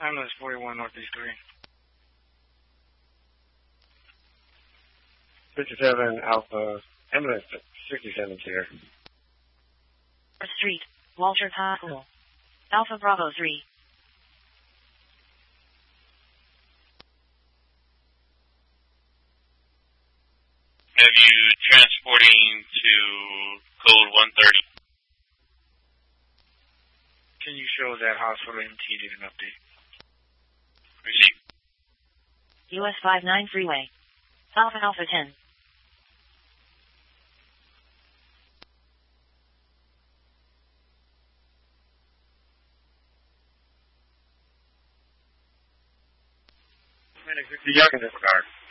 Ambulance 41 Northeast 3. 57 Alpha, ambulance 67 here. Street, Walter Pool. Alpha Bravo 3. Have you transporting to code 130? Can you show that hospital MT did an update? Receive. US 59 Freeway. Alpha Alpha 10. Medic 50 Young in this car.